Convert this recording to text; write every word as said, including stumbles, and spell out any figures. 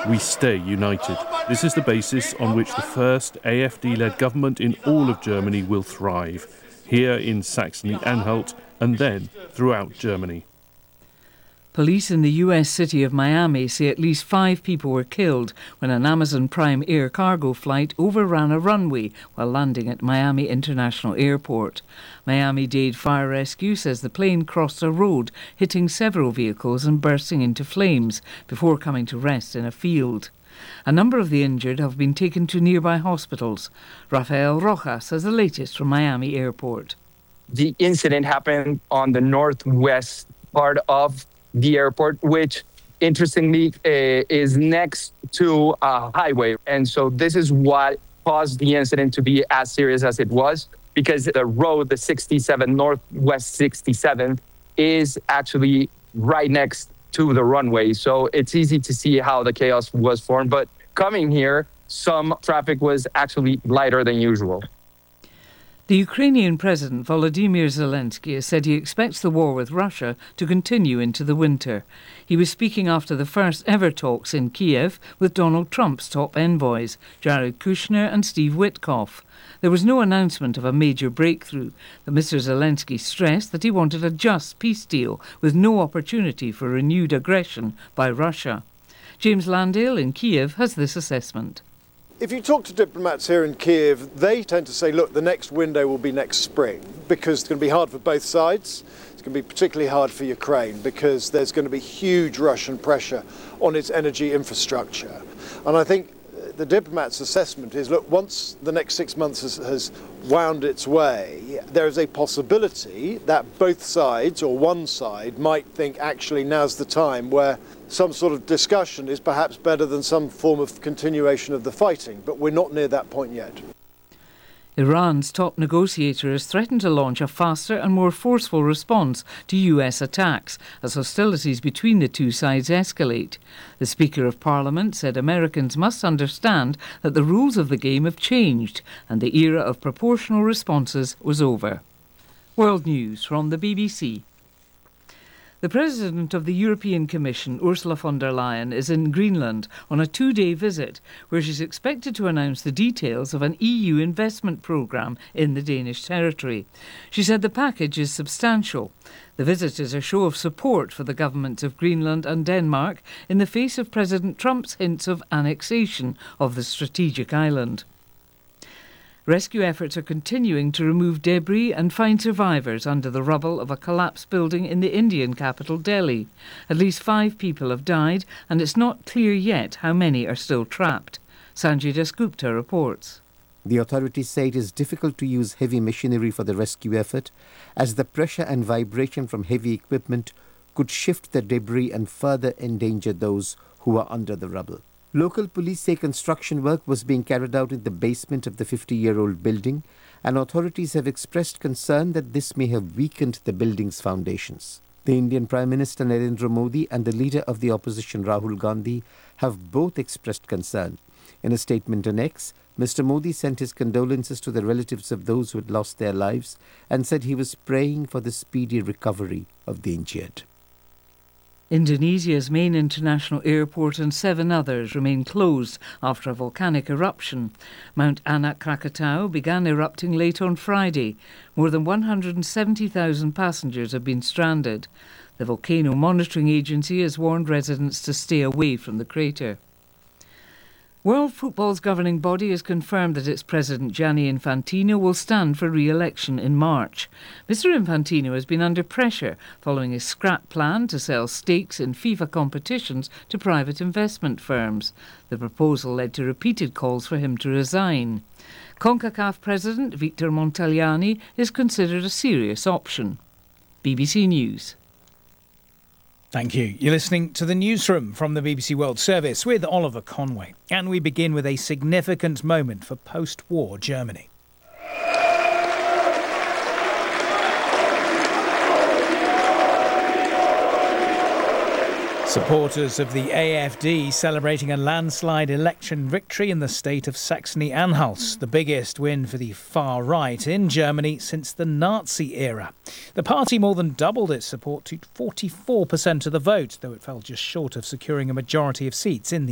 We stay united. This is the basis on which the first A F D-led government in all of Germany will thrive, here in Saxony-Anhalt and then throughout Germany. Police in the U S city of Miami say at least five people were killed when an Amazon Prime air cargo flight overran a runway while landing at Miami International Airport. Miami-Dade Fire Rescue says the plane crossed a road, hitting several vehicles and bursting into flames before coming to rest in a field. A number of the injured have been taken to nearby hospitals. Rafael Rojas has the latest from Miami Airport. The incident happened on the northwest part of the airport, which interestingly uh, is next to a highway. And so this is what caused the incident to be as serious as it was, because the road, the sixty-seven, Northwest sixty-seven, is actually right next to the runway. So it's easy to see how the chaos was formed. But coming here, some traffic was actually lighter than usual. The Ukrainian President Volodymyr Zelensky has said he expects the war with Russia to continue into the winter. He was speaking after the first ever talks in Kiev with Donald Trump's top envoys, Jared Kushner and Steve Witkoff. There was no announcement of a major breakthrough, but Mister Zelensky stressed that he wanted a just peace deal with no opportunity for renewed aggression by Russia. James Landale in Kiev has this assessment. If you talk to diplomats here in Kiev, they tend to say, look, the next window will be next spring, because it's going to be hard for both sides. It's going to be particularly hard for Ukraine because there's going to be huge Russian pressure on its energy infrastructure. And I think the diplomats' assessment is, look, once the next six months has, has wound its way, there is a possibility that both sides or one side might think actually now's the time where some sort of discussion is perhaps better than some form of continuation of the fighting, but we're not near that point yet. Iran's top negotiator has threatened to launch a faster and more forceful response to U S attacks as hostilities between the two sides escalate. The Speaker of Parliament said Americans must understand that the rules of the game have changed and the era of proportional responses was over. World News from the B B C. The President of the European Commission, Ursula von der Leyen, is in Greenland on a two-day visit where she's expected to announce the details of an E U investment programme in the Danish territory. She said the package is substantial. The visit is a show of support for the governments of Greenland and Denmark in the face of President Trump's hints of annexation of the strategic island. Rescue efforts are continuing to remove debris and find survivors under the rubble of a collapsed building in the Indian capital, Delhi. At least five people have died, and it's not clear yet how many are still trapped. Sanjay Dasgupta reports. The authorities say it is difficult to use heavy machinery for the rescue effort, as the pressure and vibration from heavy equipment could shift the debris and further endanger those who are under the rubble. Local police say construction work was being carried out in the basement of the fifty-year-old building, and authorities have expressed concern that this may have weakened the building's foundations. The Indian Prime Minister Narendra Modi and the leader of the opposition Rahul Gandhi have both expressed concern. In a statement on X, Mister Modi sent his condolences to the relatives of those who had lost their lives and said he was praying for the speedy recovery of the injured. Indonesia's main international airport and seven others remain closed after a volcanic eruption. Mount Anak Krakatau began erupting late on Friday. More than one hundred seventy thousand passengers have been stranded. The Volcano Monitoring Agency has warned residents to stay away from the crater. World Football's governing body has confirmed that its president Gianni Infantino will stand for re-election in March. Mister Infantino has been under pressure following his scrap plan to sell stakes in FIFA competitions to private investment firms. The proposal led to repeated calls for him to resign. CONCACAF president Victor Montagliani is considered a serious option. B B C News. Thank you. You're listening to the Newsroom from the B B C World Service with Oliver Conway. And we begin with a significant moment for post-war Germany. Supporters of the A F D celebrating a landslide election victory in the state of Saxony-Anhalt, the biggest win for the far right in Germany since the Nazi era. The party more than doubled its support to forty-four percent of the vote, though it fell just short of securing a majority of seats in the